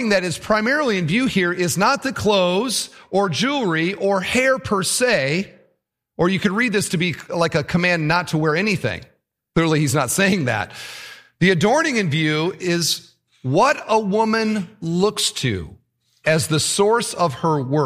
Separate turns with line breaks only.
adorning that is primarily in view here is not the clothes or jewelry or hair per se, or you could read this to be like a command not to wear anything. Clearly, he's not saying that. The adorning in view is what a woman looks to as the source of her worth.